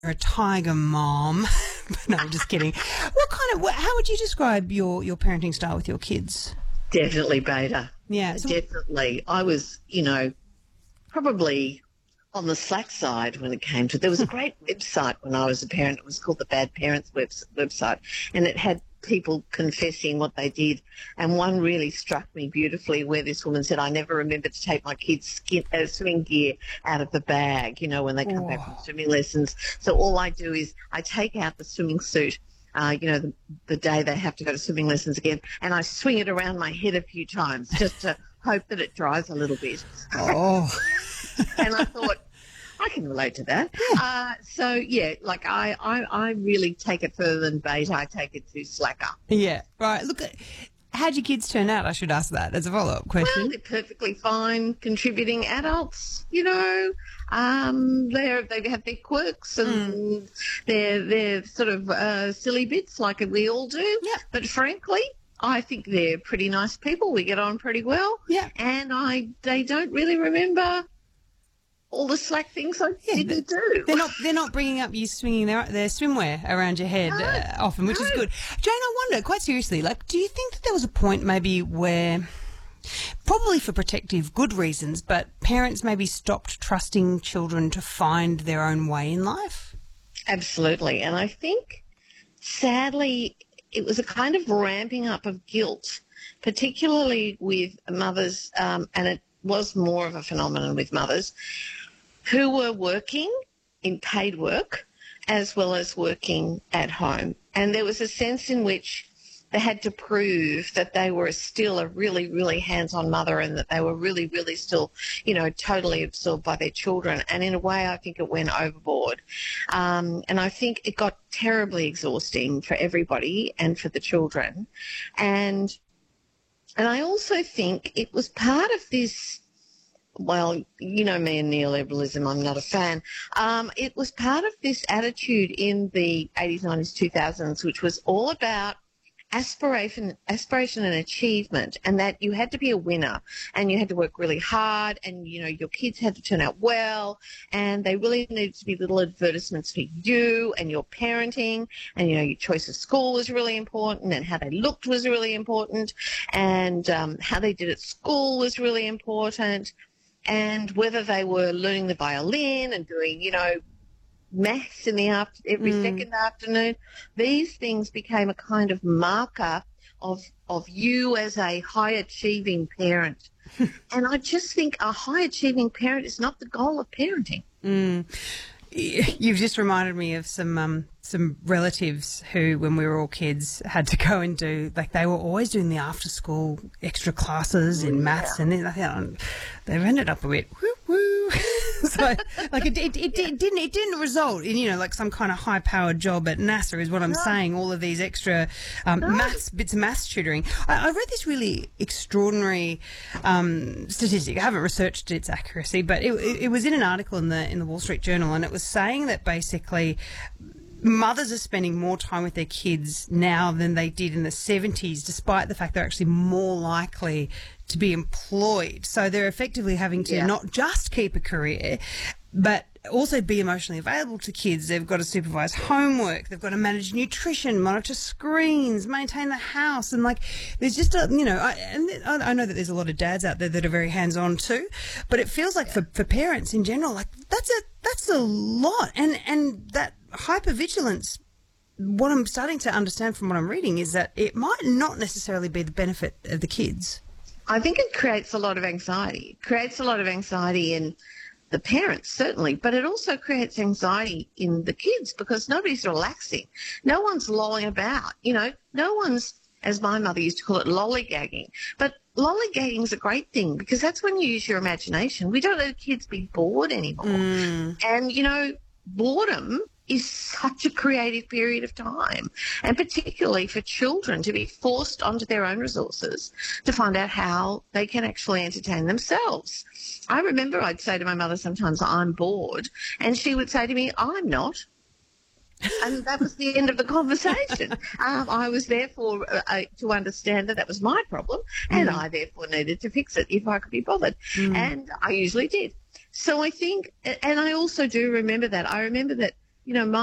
a tiger mom. No, I'm just kidding. How would you describe your parenting style with your kids? Definitely beta. Yeah. Definitely. I was, probably on the slack side when it came to. There was a great website when I was a parent. It was called the Bad Parents website, and it had people confessing what they did. And one really struck me beautifully, where this woman said, "I never remember to take my kids' swimming gear out of the bag, when they come back from swimming lessons. So all I do is I take out the swimming suit, the day they have to go to swimming lessons again, and I swing it around my head a few times just to hope that it dries a little bit." Oh. And I thought, I can relate to that. I really take it further than beta. I take it to slacker. Yeah, right. Look, how'd your kids turn out? I should ask that as a follow-up question. Well, they're perfectly fine, contributing adults. They have their quirks and their sort of silly bits like we all do. Yeah. But frankly, I think they're pretty nice people. We get on pretty well. Yeah. And they don't really remember all the slack things I didn't do. They're not bringing up you swinging their swimwear around your head often, which is good. Jane, I wonder, quite seriously, do you think that there was a point maybe where, probably for protective good reasons, but parents maybe stopped trusting children to find their own way in life? Absolutely. And I think, sadly, it was a kind of ramping up of guilt, particularly with mothers, and it was more of a phenomenon with mothers who were working in paid work as well as working at home. And there was a sense in which they had to prove that they were still a really, really hands-on mother and that they were really, really still, totally absorbed by their children. And in a way, I think it went overboard. And I think it got terribly exhausting for everybody and for the children. And I also think it was part of this, well, me and neoliberalism, I'm not a fan. It was part of this attitude in the 80s, 90s, 2000s, which was all about aspiration and achievement, and that you had to be a winner and you had to work really hard, and your kids had to turn out well, and they really needed to be little advertisements for you and your parenting, and your choice of school was really important, and how they looked was really important, and how they did at school was really important, and whether they were learning the violin and doing maths in the every second afternoon. These things became a kind of marker of you as a high-achieving parent. And I just think a high-achieving parent is not the goal of parenting. You've just reminded me of some relatives who, when we were all kids, had to go and do, they were always doing the after-school extra classes in maths, and then they've ended up a bit woo-woo. So, it didn't result in, some kind of high-powered job at NASA is what I'm saying, all of these extra bits of maths tutoring. I read this really extraordinary statistic. I haven't researched its accuracy, but it was in an article in the Wall Street Journal, and it was saying that basically mothers are spending more time with their kids now than they did in the 70s, despite the fact they're actually more likely to be employed. So they're effectively having to not just keep a career, but also be emotionally available to kids. They've got to supervise homework. They've got to manage nutrition, monitor screens, maintain the house. And there's just I know that there's a lot of dads out there that are very hands-on too, but it feels like for parents in general, that's a lot. And that hypervigilance, what I'm starting to understand from what I'm reading is that it might not necessarily be the benefit of the kids. I think it creates a lot of anxiety. It creates a lot of anxiety in the parents, certainly, but it also creates anxiety in the kids because nobody's relaxing. No one's lolling about, no one's, as my mother used to call it, lollygagging. But lollygagging is a great thing because that's when you use your imagination. We don't let kids be bored anymore. And, boredom is such a creative period of time, and particularly for children to be forced onto their own resources to find out how they can actually entertain themselves. I remember I'd say to my mother sometimes, "I'm bored," and she would say to me, "I'm not." And that was the end of the conversation. I was therefore to understand that was my problem, and I therefore needed to fix it if I could be bothered. And I usually did. So I think, and I also do remember that. I remember that you know,